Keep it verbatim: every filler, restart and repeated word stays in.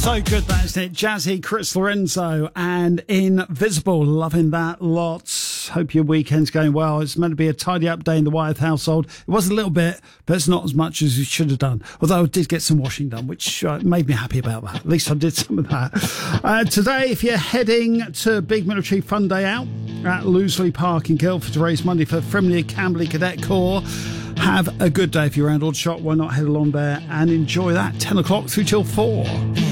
So good, that isn't it? Jazzy, Chris Lorenzo, and Invisible. Loving that lots. Hope your weekend's going well. It's meant to be a tidy up day in the Wyeth household. It was a little bit, but it's not as much as you should have done. Although I did get some washing done, which uh, made me happy about that. At least I did some of that. Uh, today, if you're heading to Big Military Fun Day Out at Loseley Park in Guildford to raise money for Frimley Camberley Cadet Corps, have a good day. If you're around Aldershot, why not head along there and enjoy that? ten o'clock through till four.